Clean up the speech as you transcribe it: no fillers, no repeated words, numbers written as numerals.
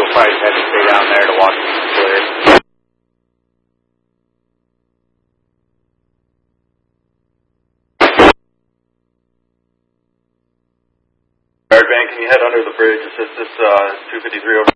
we'll probably have to stay down there to watch them clear. Guard band, can you head under the bridge? Assist this 253 over.